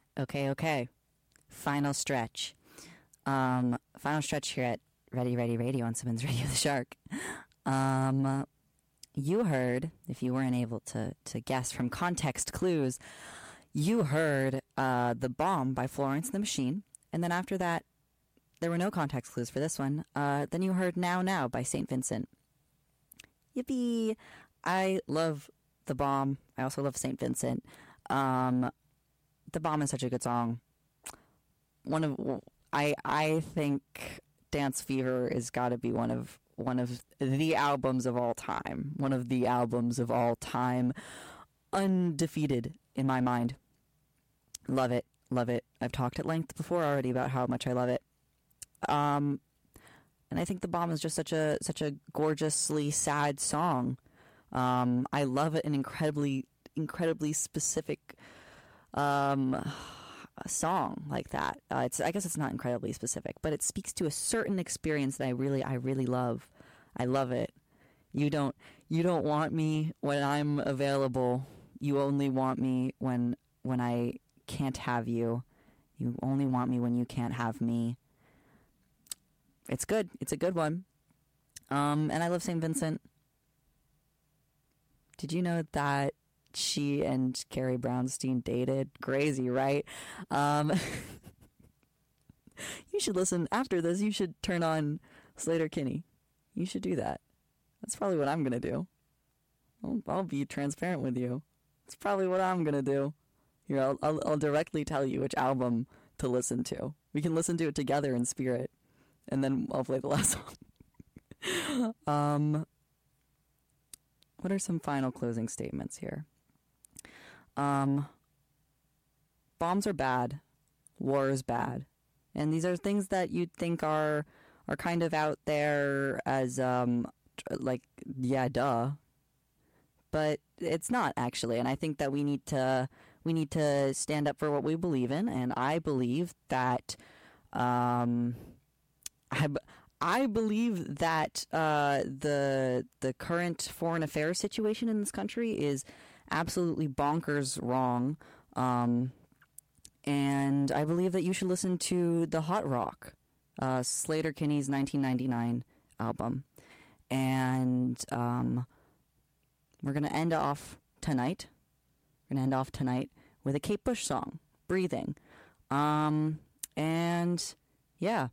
Okay. Final stretch. Final stretch here at Ready Ready Radio on Simmons Radio the Shark. You heard, if you weren't able to guess from context clues, you heard The Bomb by Florence and the Machine. And then after that, there were no context clues for this one. Then you heard Now Now by St. Vincent. Yippee! I love The Bomb. I also love St. Vincent. The Bomb is such a good song. I think Dance Fever has got to be one of the albums of all time. One of the albums of all time. Undefeated in my mind. Love it. I've talked at length before already about how much I love it. And I think The Bomb is just such a gorgeously sad song. I love it, an incredibly specific song like that. I guess it's not incredibly specific, but it speaks to a certain experience that I really love. I love it. You don't want me when I'm available. You only want me when I can't have you. You only want me when you can't have me. It's good. It's a good one. And I love St. Vincent. Did you know that she and Carrie Brownstein dated? Crazy, right? You should listen. After this, you should turn on Slater-Kinney. You should do that. That's probably what I'm going to do. I'll be transparent with you. That's probably what I'm going to do. Here, I'll directly tell you which album to listen to. We can listen to it together in spirit. And then I'll play the last song. What are some final closing statements here? Bombs are bad. War is bad. And these are things that you'd think are kind of out there as, yeah, duh. But it's not, actually. And I think that we need to stand up for what we believe in. And I believe that, I believe that the current foreign affairs situation in this country is absolutely bonkers wrong. And I believe that you should listen to The Hot Rock, Slater-Kinney's 1999 album. And we're going to end off tonight. With a Kate Bush song, Breathing. And yeah.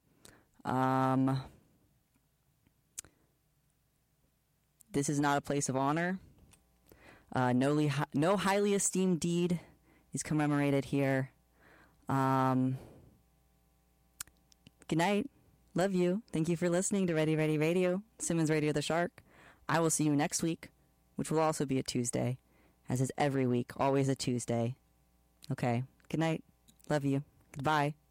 This is not a place of honor. No highly esteemed deed is commemorated here. Good night. Love you. Thank you for listening to Ready Ready Radio, Simmons Radio the Shark. I will see you next week, which will also be a Tuesday, as is every week, always a Tuesday. Okay. Good night. Love you. Goodbye.